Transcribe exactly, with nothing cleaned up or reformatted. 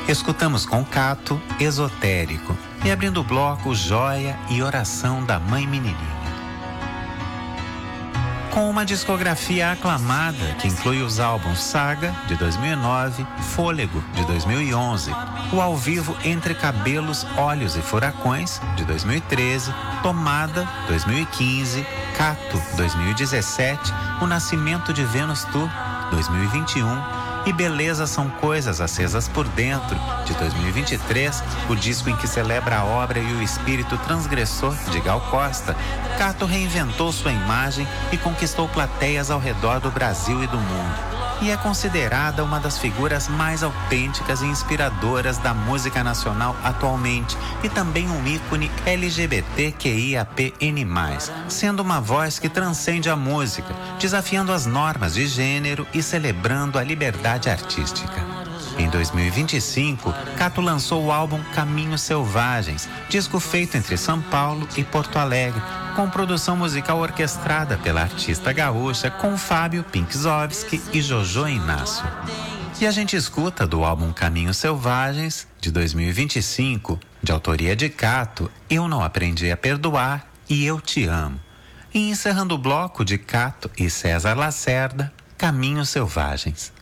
Escutamos com Cato, Esotérico, e abrindo o bloco, Joia e Oração da Mãe Menininha. Com uma discografia aclamada que inclui os álbuns Saga, de dois mil e nove, Fôlego, de dois mil e onze, o ao vivo Entre Cabelos, Olhos e Furacões, de dois mil e treze, Tomada, dois mil e quinze, Cato, dois mil e dezessete, O Nascimento de Vênus Tour, dois mil e vinte e um, e Beleza São Coisas Acesas por Dentro, de dois mil e vinte e três, o disco em que celebra a obra e o espírito transgressor de Gal Costa, Cato reinventou sua imagem e conquistou plateias ao redor do Brasil e do mundo. E é considerada uma das figuras mais autênticas e inspiradoras da música nacional atualmente, e também um ícone L G B T Q I A P N mais, sendo uma voz que transcende a música, desafiando as normas de gênero e celebrando a liberdade artística. Em dois mil e vinte e cinco, Cato lançou o álbum Caminhos Selvagens, disco feito entre São Paulo e Porto Alegre, com produção musical orquestrada pela artista gaúcha com Fábio Pinkzowski e Jojo Inácio. E a gente escuta do álbum Caminhos Selvagens, de dois mil e vinte e cinco, de autoria de Cato, Eu Não Aprendi a Perdoar e Eu Te Amo. E encerrando o bloco de Cato e César Lacerda, Caminhos Selvagens.